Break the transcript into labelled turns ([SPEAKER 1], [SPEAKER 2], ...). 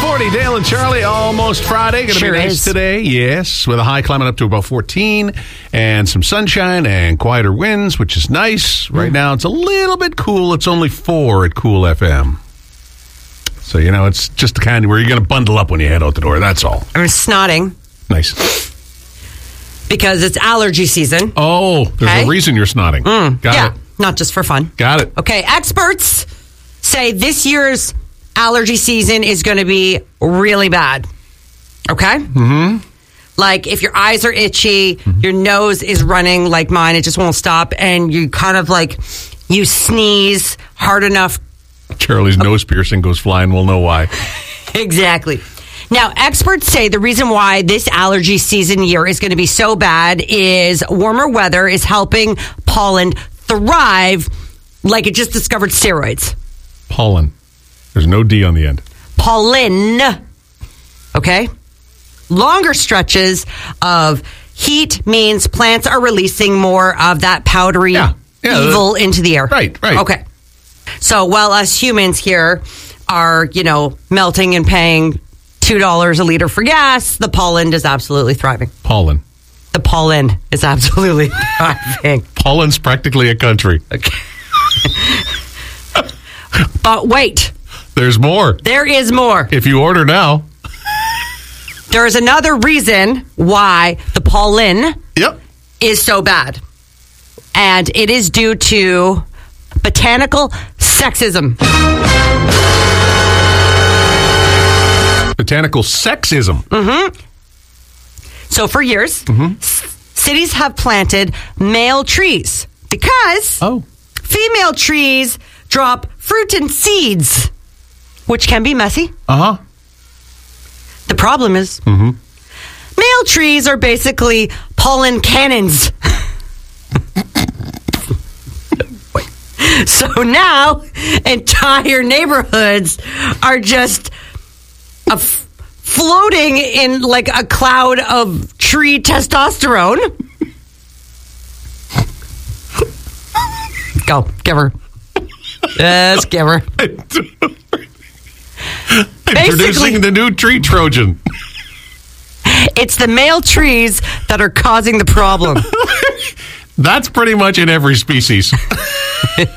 [SPEAKER 1] 6:40, Dale and Charlie, almost Friday. Going to
[SPEAKER 2] Sure
[SPEAKER 1] be nice
[SPEAKER 2] is.
[SPEAKER 1] today, yes, with a high climbing up to about 14 and some sunshine and quieter winds, which is nice. Right now, it's a little bit cool. It's only 4 at Cool FM. So, it's just the kind where you're going to bundle up when you head out the door. That's all.
[SPEAKER 2] I'm snotting
[SPEAKER 1] Nice.
[SPEAKER 2] because it's allergy season.
[SPEAKER 1] Oh, there's
[SPEAKER 2] Okay.
[SPEAKER 1] a reason you're snotting. Got it.
[SPEAKER 2] Not just for fun.
[SPEAKER 1] Got it.
[SPEAKER 2] Okay, experts say this year's allergy season is going to be really bad. Okay? Mm-hmm. Like if your eyes are itchy, your nose is running like mine, it just won't stop, and you kind of you sneeze hard enough.
[SPEAKER 1] Charlie's nose piercing goes flying. We'll know why.
[SPEAKER 2] Exactly. Now, experts say the reason why this allergy season year is going to be so bad is warmer weather is helping pollen thrive like it just discovered steroids.
[SPEAKER 1] Pollen. There's no D on the end.
[SPEAKER 2] Pollen. Okay? Longer stretches of heat means plants are releasing more of that powdery evil into the air.
[SPEAKER 1] Right.
[SPEAKER 2] Okay. So while us humans here are, melting and paying $2 a liter for gas, the pollen is absolutely thriving.
[SPEAKER 1] Pollen.
[SPEAKER 2] The pollen is absolutely thriving.
[SPEAKER 1] Pollen's practically a country.
[SPEAKER 2] Okay. But wait.
[SPEAKER 1] There's more.
[SPEAKER 2] There is more.
[SPEAKER 1] If you order now.
[SPEAKER 2] There is another reason why the pollen
[SPEAKER 1] Yep.
[SPEAKER 2] is so bad. And it is due to botanical sexism.
[SPEAKER 1] Botanical sexism.
[SPEAKER 2] So for years, cities have planted male trees because female trees drop fruit and seeds, which can be messy.
[SPEAKER 1] Uh-huh.
[SPEAKER 2] The problem is male trees are basically pollen cannons. So now entire neighborhoods are just floating in like a cloud of tree testosterone. Go, give her. Yes, give her.
[SPEAKER 1] Introducing the new tree Trojan.
[SPEAKER 2] It's the male trees that are causing the problem.
[SPEAKER 1] That's pretty much in every species.